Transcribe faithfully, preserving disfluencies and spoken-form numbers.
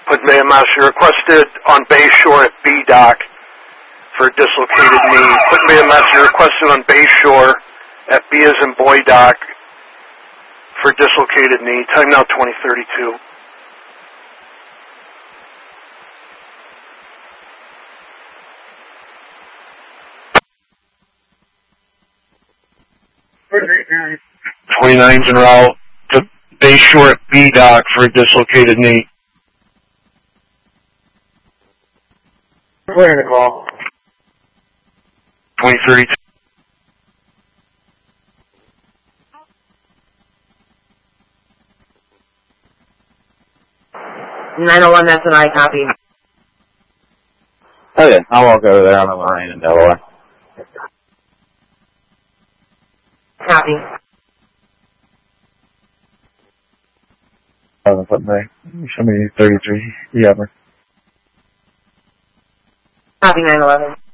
Put me a message requested on Bay Shore at B dock for dislocated knee. Put me a message requested on Bay Shore at B as in boy dock for dislocated knee. Time now twenty thirty-two. twenty-nine's en route to Bay Shore at B dock for a dislocated knee. Clear the call. twenty thirty-two. nine oh one, that's an I copy. Oh yeah, I'll walk over there on the Lorraine in Delaware. Copy. Oh, put me. Show me thirty-three. Yeah, Copy nine eleven.